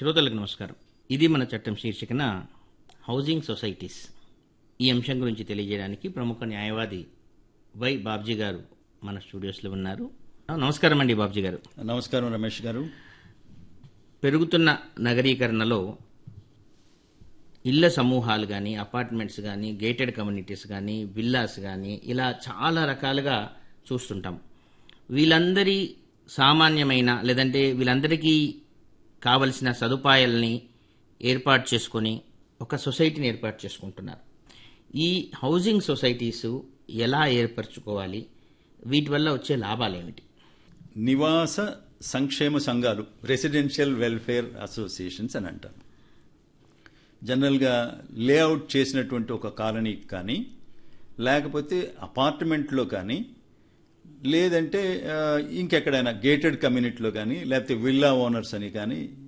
శ్రోతలకు నమస్కారం. ఇది మన చట్టం శీర్షికన హౌసింగ్ సొసైటీస్ ఈ అంశం గురించి తెలియజేయడానికి ప్రముఖ న్యాయవాది వై బాబ్జీ గారు మన స్టూడియోస్లో ఉన్నారు. నమస్కారం అండి బాబ్జీ గారు. నమస్కారం రమేష్ గారు. పెరుగుతున్న నగరీకరణలో ఇళ్ల సమూహాలు కానీ, అపార్ట్మెంట్స్ కానీ, గేటెడ్ కమ్యూనిటీస్ కానీ, విల్లాస్ కానీ ఇలా చాలా రకాలుగా చూస్తుంటాం. వీళ్ళందరి సామాన్యమైన లేదంటే వీళ్ళందరికీ కావలసిన సదుపాయాలని ఏర్పాటు చేసుకొని ఒక సొసైటీని ఏర్పాటు చేసుకుంటున్నారు. ఈ హౌసింగ్ సొసైటీస్ ఎలా ఏర్పరచుకోవాలి, వీటి వల్ల వచ్చే లాభాలు ఏమిటి? నివాస సంక్షేమ సంఘాలు, రెసిడెన్షియల్ వెల్ఫేర్ అసోసియేషన్స్ అని అంటారు. జనరల్గా లేఅవుట్ చేసినటువంటి ఒక కాలనీకి కానీ, లేకపోతే అపార్ట్మెంట్లో కానీ, లేదంటే ఇంకెక్కడైనా గేటెడ్ కమ్యూనిటీలో కానీ, లేకపోతే విల్లా ఓనర్స్ అని కానీ